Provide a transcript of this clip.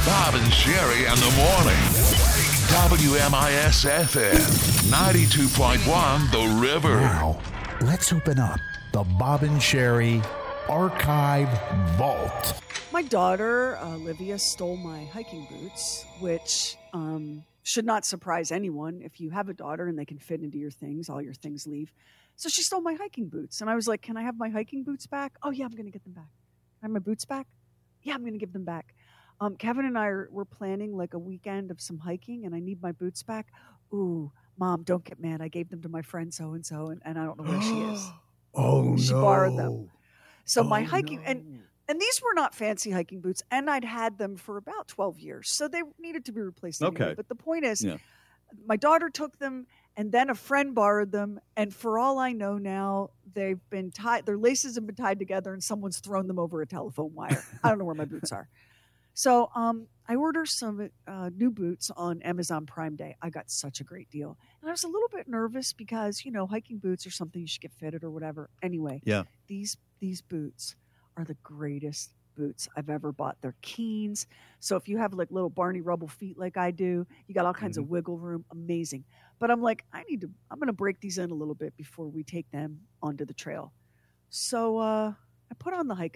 Bob and Sherry in the morning. WMIS FM 92.1 The River. Now, let's open up the Bob and Sherry Archive Vault. My daughter, Olivia, stole my hiking boots, which should not surprise anyone. If you have a daughter and they can fit into your things, all your things leave. So she stole my hiking boots. And I was like, can I have my hiking boots back? Oh, yeah, I'm going to get them back. Can I have my boots back? Yeah, I'm going to give them back. Kevin and I we're planning like a weekend of some hiking, and I need my boots back. Ooh, Mom, don't get mad. I gave them to my friend so-and-so, and I don't know where she is. She borrowed them. So my hiking, and these were not fancy hiking boots, and I'd had them for about 12 years, so they needed to be replaced anyway. Okay. But the point is, my daughter took them, and then a friend borrowed them, and for all I know now, they've been tied. Their laces have been tied together, and someone's thrown them over a telephone wire. I don't know where my boots are. So I ordered some new boots on Amazon Prime Day. I got such a great deal. And I was a little bit nervous because, hiking boots are something you should get fitted or whatever. Anyway, these boots are the greatest boots I've ever bought. They're Keens. So if you have like little Barney Rubble feet like I do, you got all kinds of wiggle room. Amazing. But I'm like, I'm going to break these in a little bit before we take them onto the trail. So I put on the